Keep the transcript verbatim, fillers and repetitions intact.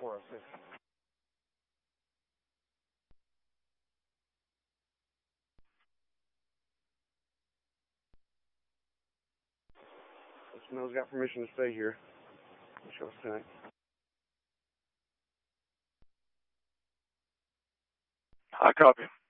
four oh six. This Mill's got permission to stay here. Show us tonight. I copy.